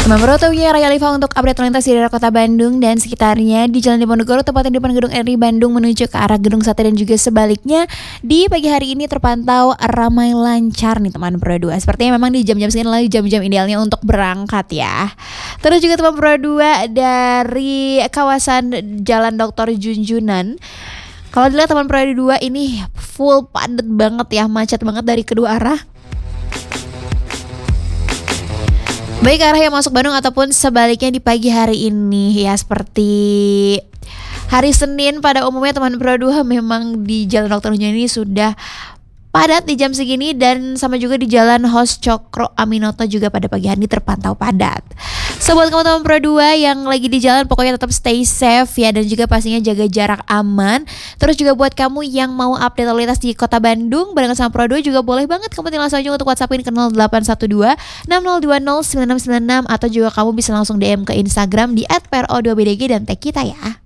Teman Bro punya Raya Liva untuk update lalu lintas di daerah kota Bandung dan sekitarnya di Jalan Diponegoro tepatnya di depan gedung RI Bandung menuju ke arah Gedung Sate dan juga sebaliknya. Di pagi hari ini terpantau ramai lancar nih teman Pro 2. Sepertinya memang di jam-jam segini adalah jam-jam idealnya untuk berangkat ya. Terus juga teman Pro 2 dari kawasan Jalan Dr. Junjunan. Kalau dilihat teman Pro 2 ini full padat banget ya, macet banget dari kedua arah. Baik arah yang masuk Bandung ataupun sebaliknya di pagi hari ini ya, seperti hari Senin pada umumnya teman Pro 2 memang di Jalan Dr. Junjunan ini sudah padat di jam segini, dan sama juga di Jalan Hos Cokro Aminoto juga pada pagi hari ini terpantau padat. So buat teman-teman Pro 2 yang lagi di jalan pokoknya tetap stay safe ya, dan juga pastinya jaga jarak aman. Terus juga buat kamu yang mau update lalu lintas di kota Bandung barengan sama Pro 2 juga boleh banget kamu tinggal langsung aja untuk WhatsAppin ke 0812 6020 9696 atau juga kamu bisa langsung DM ke Instagram di @pro2bdg dan tag kita ya.